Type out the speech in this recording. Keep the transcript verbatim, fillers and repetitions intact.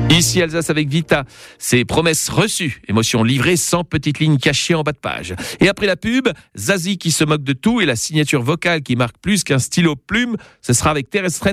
Ici Alsace avec Vita, c'est promesses reçues, émotions livrées sans petite ligne cachée en bas de page. Et après la pub, Zazie qui se moque de tout et la signature vocale qui marque plus qu'un stylo plume, ce sera avec Thérèse French.